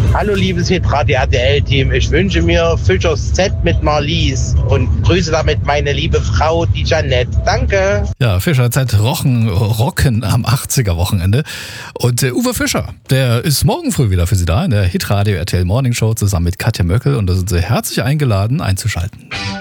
Hallo liebes Hitradio RTL-Team, ich wünsche mir Fischers Z mit Marlies und grüße damit meine liebe Frau, die Janette. Danke. Ja, Fischer Z rocken am 80er-Wochenende. Und Uwe Fischer, der ist morgen früh wieder für Sie da in der Hitradio RTL Morning Show zusammen mit Katja Möckel und da sind Sie herzlich eingeladen einzuschalten.